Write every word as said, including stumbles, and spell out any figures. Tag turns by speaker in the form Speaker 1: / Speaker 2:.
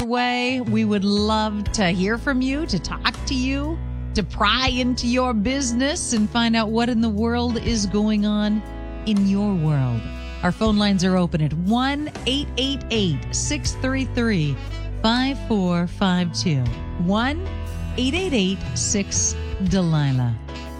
Speaker 1: way. We would love to hear from you, to talk to you, to pry into your business and find out what in the world is going on in your world. Our phone lines are open at one eight eight eight, six three three, five four five two. one eight eight eight, six Delilah.